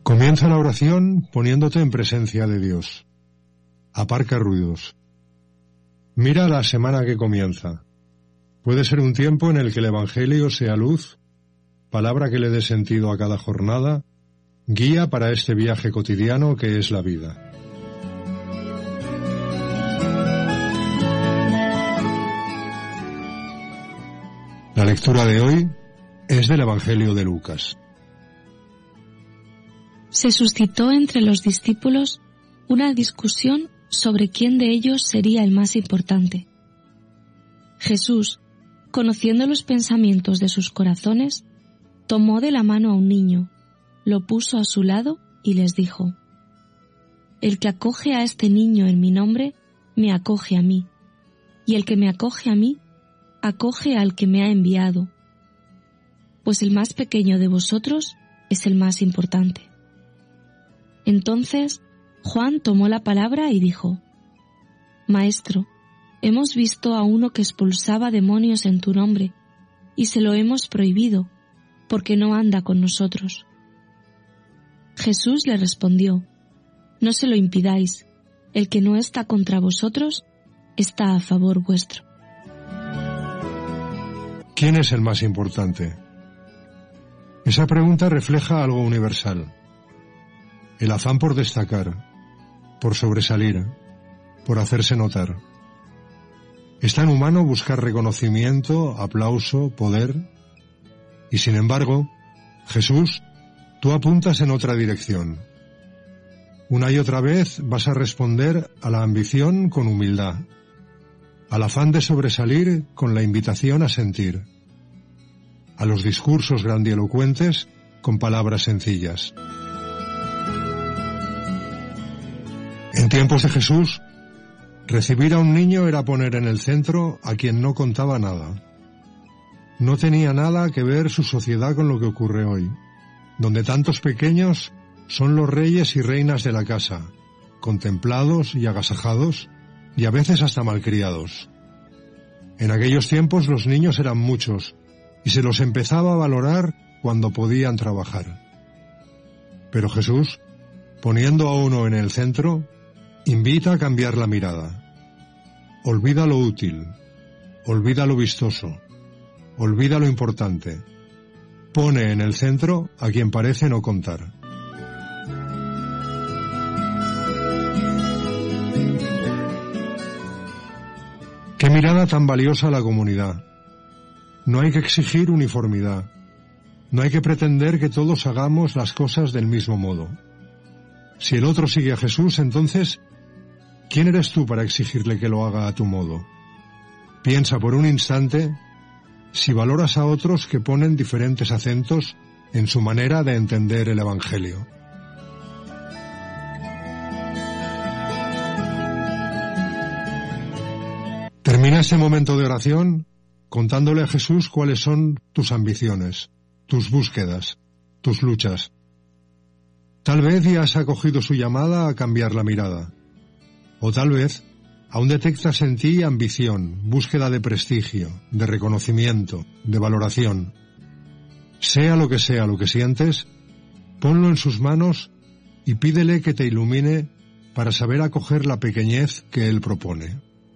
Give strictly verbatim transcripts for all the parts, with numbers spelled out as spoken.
Comienza la oración poniéndote en presencia de Dios. Aparca ruidos. Mira la semana que comienza. Puede ser un tiempo en el que el Evangelio sea luz, palabra que le dé sentido a cada jornada, guía para este viaje cotidiano que es la vida. La lectura de hoy es del Evangelio de Lucas. Se suscitó entre los discípulos una discusión sobre quién de ellos sería el más importante. Jesús, conociendo los pensamientos de sus corazones, tomó de la mano a un niño, lo puso a su lado y les dijo: El que acoge a este niño en mi nombre, me acoge a mí, y el que me acoge a mí, acoge al que me ha enviado. Pues el más pequeño de vosotros es el más importante. Entonces Juan tomó la palabra y dijo: Maestro, hemos visto a uno que expulsaba demonios en tu nombre, y se lo hemos prohibido, porque no anda con nosotros. Jesús le respondió: No se lo impidáis, el que no está contra vosotros, está a favor vuestro. ¿Quién es el más importante? Esa pregunta refleja algo universal. El afán por destacar, por sobresalir, por hacerse notar. Es tan humano buscar reconocimiento, aplauso, poder. Y sin embargo, Jesús, tú apuntas en otra dirección. Una y otra vez vas a responder a la ambición con humildad, al afán de sobresalir con la invitación a sentir, a los discursos grandilocuentes con palabras sencillas. En tiempos de Jesús, recibir a un niño era poner en el centro a quien no contaba nada. No tenía nada que ver su sociedad con lo que ocurre hoy, donde tantos pequeños son los reyes y reinas de la casa, contemplados y agasajados, y a veces hasta malcriados. En aquellos tiempos los niños eran muchos, y se los empezaba a valorar cuando podían trabajar. Pero Jesús, poniendo a uno en el centro, invita a cambiar la mirada. Olvida lo útil, olvida lo vistoso, olvida lo importante. Pone en el centro a quien parece no contar. ¡Qué mirada tan valiosa a la comunidad! No hay que exigir uniformidad. No hay que pretender que todos hagamos las cosas del mismo modo. Si el otro sigue a Jesús, entonces, ¿quién eres tú para exigirle que lo haga a tu modo? Piensa por un instante si valoras a otros que ponen diferentes acentos en su manera de entender el Evangelio. Termina este momento de oración contándole a Jesús cuáles son tus ambiciones, tus búsquedas, tus luchas. Tal vez ya has acogido su llamada a cambiar la mirada. O tal vez aún detectas en ti ambición, búsqueda de prestigio, de reconocimiento, de valoración. Sea lo que sea lo que sientes, ponlo en sus manos y pídele que te ilumine para saber acoger la pequeñez que él propone.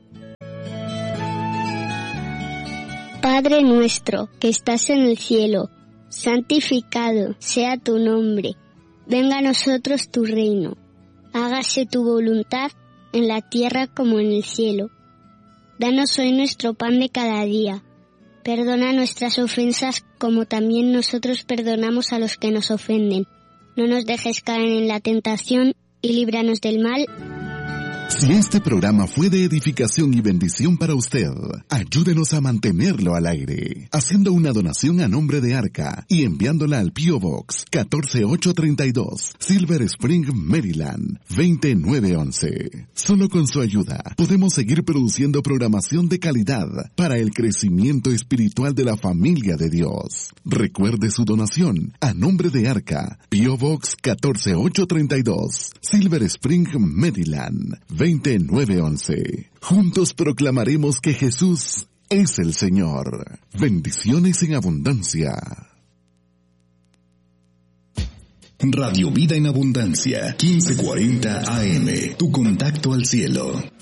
Padre nuestro, que estás en el cielo, santificado sea tu nombre. Venga a nosotros tu reino. Hágase tu voluntad en la tierra como en el cielo. Danos hoy nuestro pan de cada día. Perdona nuestras ofensas como también nosotros perdonamos a los que nos ofenden. No nos dejes caer en la tentación y líbranos del mal. Si este programa fue de edificación y bendición para usted, ayúdenos a mantenerlo al aire, haciendo una donación a nombre de Arca y enviándola al P O Box catorce mil ochocientos treinta y dos, Silver Spring, Maryland, veinte mil novecientos once. Solo con su ayuda podemos seguir produciendo programación de calidad para el crecimiento espiritual de la familia de Dios. Recuerde su donación a nombre de Arca, P O Box catorce mil ochocientos treinta y dos, Silver Spring, Maryland, veinte mil novecientos once. Juntos proclamaremos que Jesús es el Señor. Bendiciones en abundancia. Radio Vida en Abundancia, quince cuarenta A M, tu contacto al cielo.